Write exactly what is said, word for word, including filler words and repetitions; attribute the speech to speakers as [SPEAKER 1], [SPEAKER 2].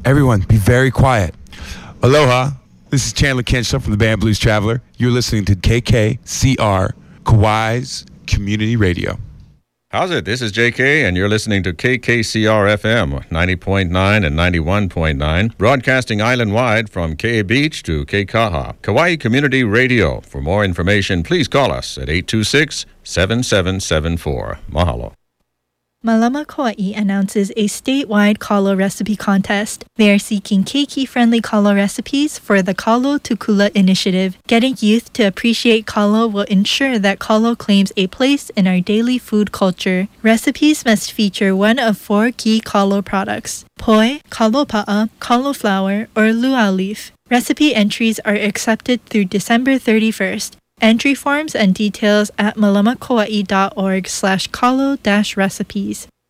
[SPEAKER 1] Everyone, be very quiet. Aloha. This is Chandler Kenshaw from the band Blues Traveler. You're listening to K K C R, Kauai's Community Radio.
[SPEAKER 2] How's it? This is J K, and you're listening to K K C R F M, ninety point nine and ninety-one point nine, broadcasting island-wide from K Beach to K Kaha. Kauai Community Radio. For more information, please call us at eight two six, seven seven seven four. Mahalo.
[SPEAKER 3] Malama Kauai announces a statewide kalo recipe contest. They are seeking keiki-friendly kalo recipes for the Kalo Tukula initiative. Getting youth to appreciate kalo will ensure that kalo claims a place in our daily food culture. Recipes must feature one of four key kalo products: poi, kalo pa'a, kalo flour, or luau leaf. Recipe entries are accepted through December thirty-first. Entry forms and details at malamakauai.org slash kalo dash recipes.